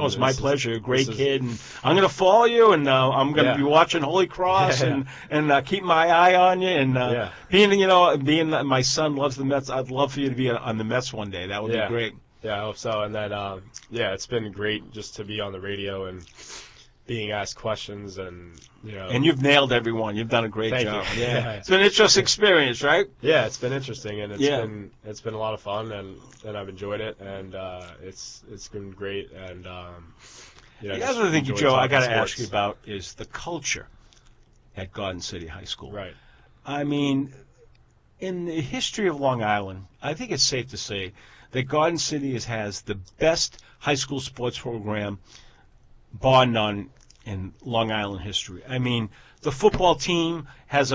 No, it's my pleasure. Great kid, and I'm going to follow you, and I'm going to be watching Holy Cross and keep my eye on you. And being that my son loves the Mets, I'd love for you to be on the Mets one day. That would be great. Yeah, I hope so. And then, it's been great just to be on the radio and being asked questions, and And you've nailed everyone. You've done a great job. You. Yeah, it's been an interesting experience, right? Yeah, it's been interesting, and it's been a lot of fun, and I've enjoyed it, and it's been great, and the other thing, Joe, I got to ask you about is the culture at Garden City High School. Right. I mean, in the history of Long Island, I think it's safe to say that Garden City has the best high school sports program, bar none, in Long Island history. I mean, the football team has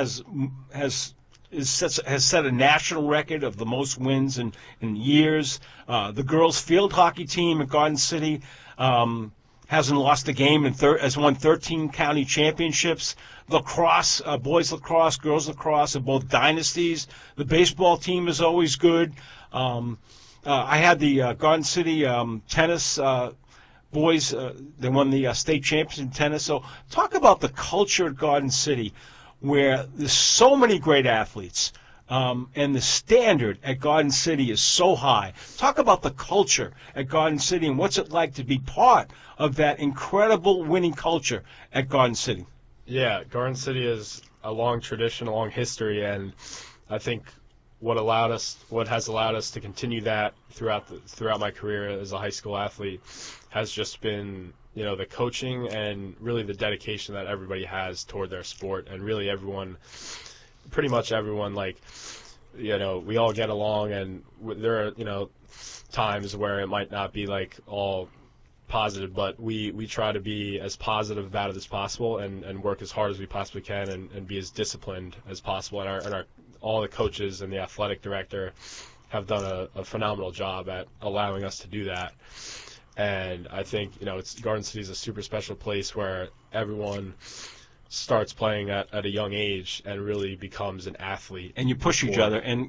set a national record of the most wins in years. The girls' field hockey team at Garden City hasn't lost a game and has won 13 county championships. Lacrosse, boys lacrosse, girls lacrosse are both dynasties. The baseball team is always good. I had the Garden City tennis boys. They won the state championship in tennis. So talk about the culture at Garden City, where there's so many great athletes, and the standard at Garden City is so high. Talk about the culture at Garden City and what's it like to be part of that incredible winning culture at Garden City. Yeah, Garden City is a long tradition, a long history, and I think what has allowed us to continue that throughout my career as a high school athlete has just been the coaching and really the dedication that everybody has toward their sport, and really pretty much everyone, we all get along, and there are times where it might not be all positive, but we try to be as positive about it as possible, and work as hard as we possibly can, and be as disciplined as possible, and all the coaches and the athletic director have done a phenomenal job at allowing us to do that. And I think Garden City is a super special place where everyone starts playing at a young age and really becomes an athlete. And you push each other, and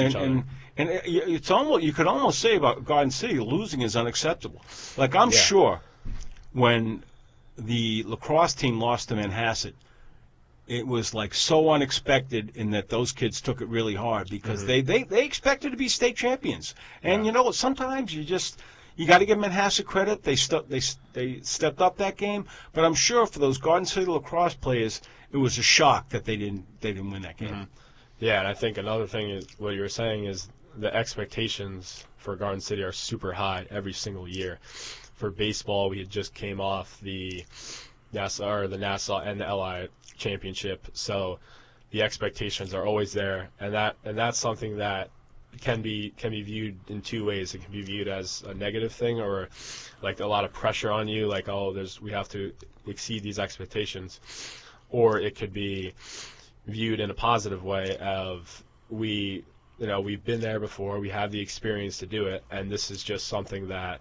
it's almost, you could almost say about Garden City, losing is unacceptable. I'm sure when the lacrosse team lost to Manhasset, it was so unexpected in that those kids took it really hard because they expected to be state champions. And sometimes you got to give Manhasset credit. They stepped up that game, but I'm sure for those Garden City lacrosse players, it was a shock that they didn't win that game. Mm-hmm. Yeah, and I think another thing is what you were saying is the expectations for Garden City are super high every single year. For baseball, we had just came off the Nassau and the LI championship, so the expectations are always there, and that's something that can be viewed in two ways. It can be viewed as a negative thing, or a lot of pressure on you, we have to exceed these expectations, or it could be viewed in a positive way of we've been there before, we have the experience to do it, and this is just something that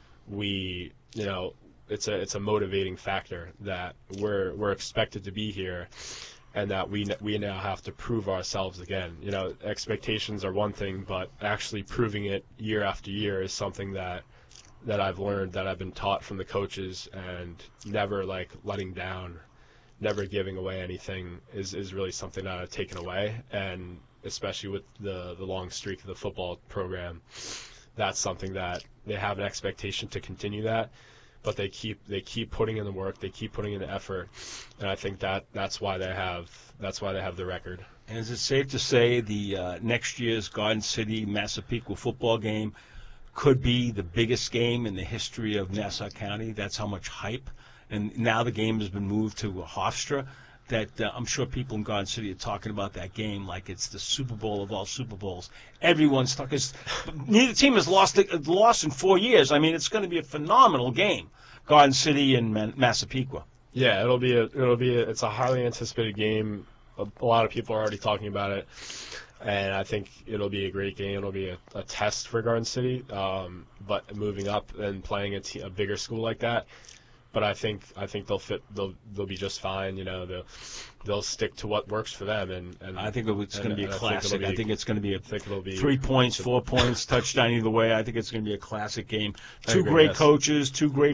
it's a motivating factor that we're expected to be here, and that we now have to prove ourselves again. Expectations are one thing, but actually proving it year after year is something that I've learned, that I've been taught from the coaches, and never letting down, never giving away anything is really something that I've taken away, and especially with the long streak of the football program, that's something that they have an expectation to continue that. But they keep putting in the work, they keep putting in the effort, and I think that's why they have the record. And is it safe to say the next year's Garden City Massapequa football game could be the biggest game in the history of Nassau County? That's how much hype. And now the game has been moved to Hofstra. That I'm sure people in Garden City are talking about that game like it's the Super Bowl of all Super Bowls. Everyone's talking. Neither team has lost in 4 years. I mean, it's going to be a phenomenal game, Garden City and Massapequa. Yeah, it's a highly anticipated game. A lot of people are already talking about it, and I think it'll be a great game. It'll be a test for Garden City, but moving up and playing a bigger school like that. But I think they'll fit. They'll be just fine. They'll stick to what works for them. And I think it's going to be a classic. I think it's going to be 3 points, 4 points, touchdown either way. I think it's going to be a classic game. Two great coaches, two great